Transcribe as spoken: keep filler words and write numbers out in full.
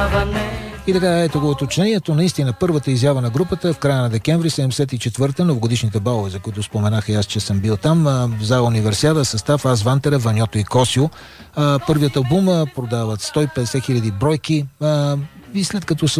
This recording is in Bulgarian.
И така, ето го уточнението. Наистина, първата изява на групата в края на декември, седемдесет и четвърта, новогодишните балове, за които споменах и аз, че съм бил там, за Универсиада, състав Аз, Вантера, Ваньото и Косио. Първият албум продават сто и петдесет хиляди бройки и след като се